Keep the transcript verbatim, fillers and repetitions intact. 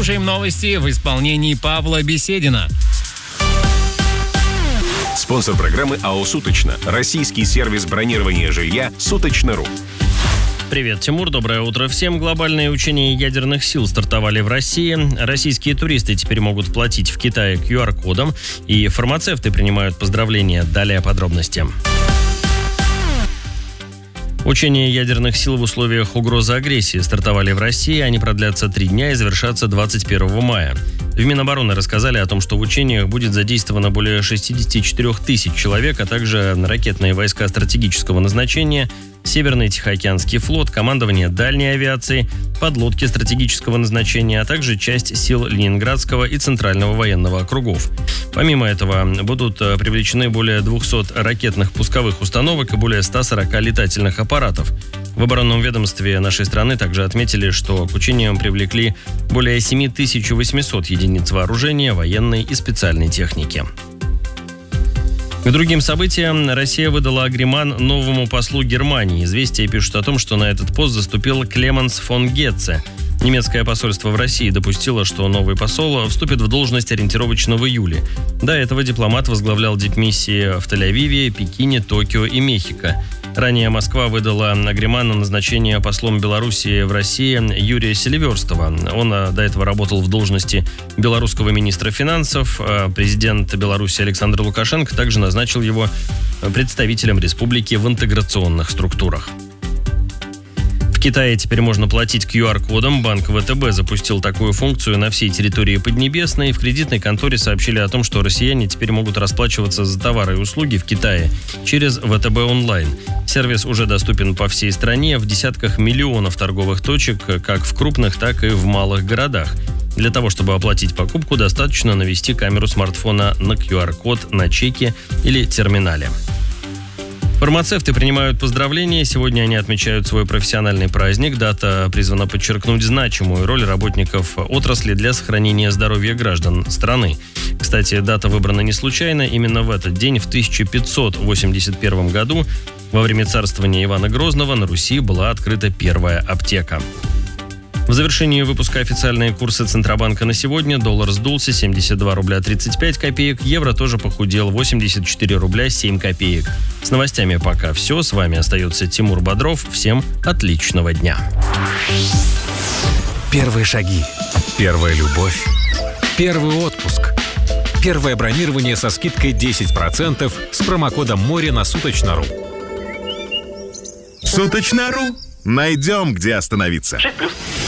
Слушаем новости в исполнении Павла Беседина. Спонсор программы АО «Суточно». Российский сервис бронирования жилья «Суточно.ру». Привет, Тимур. Доброе утро всем. Глобальные учения ядерных сил стартовали в России. Российские туристы теперь могут платить в Китае ку ар кодом. И фармацевты принимают поздравления. Далее подробности. Учения ядерных сил в условиях угрозы агрессии стартовали в России. Они продлятся три дня и завершатся двадцать первого мая. В Минобороны рассказали о том, что в учениях будет задействовано более шестьдесят четыре тысячи человек, а также ракетные войска стратегического назначения, Северный Тихоокеанский флот, командование дальней авиации, подлодки стратегического назначения, а также часть сил Ленинградского и Центрального военного округов. Помимо этого, будут привлечены более двухсот ракетных пусковых установок и более ста сорока летательных аппаратов. В оборонном ведомстве нашей страны также отметили, что к учениям привлекли более семь тысяч восемьсот единиц вооружения, военной и специальной техники. К другим событиям. Россия выдала агриман новому послу Германии. Известия пишут о том, что на этот пост заступил Клеменс фон Гетце. Немецкое посольство в России допустило, что новый посол вступит в должность ориентировочно в июле. До этого дипломат возглавлял дипмиссии в Тель-Авиве, Пекине, Токио и Мехико. Ранее Москва выдала агриман на назначение послом Белоруссии в России Юрия Селиверстова. Он до этого работал в должности белорусского министра финансов. Президент Беларуси Александр Лукашенко также назначил его представителем республики в интеграционных структурах. В Китае теперь можно платить ку ар кодом. Банк вэ тэ бэ запустил такую функцию на всей территории Поднебесной. В кредитной конторе сообщили о том, что россияне теперь могут расплачиваться за товары и услуги в Китае через вэ тэ бэ онлайн. Сервис уже доступен по всей стране в десятках миллионов торговых точек, как в крупных, так и в малых городах. Для того, чтобы оплатить покупку, достаточно навести камеру смартфона на ку ар код на чеке или терминале. Фармацевты принимают поздравления. Сегодня они отмечают свой профессиональный праздник. Дата призвана подчеркнуть значимую роль работников отрасли для сохранения здоровья граждан страны. Кстати, дата выбрана не случайно. Именно в этот день, в тысяча пятьсот восемьдесят первом году, во время царствования Ивана Грозного, на Руси была открыта первая аптека. В завершении выпуска официальные курсы Центробанка на сегодня. Доллар сдулся семьдесят два рубля тридцать пять копеек. Евро тоже похудел восемьдесят четыре рубля семь копеек. С новостями пока все. С вами остается Тимур Бодров. Всем отличного дня. Первые шаги. Первая любовь. Первый отпуск. Первое бронирование со скидкой десять процентов с промокодом море на Суточно.ру. Суточно.ру. Найдем, где остановиться. шесть плюс.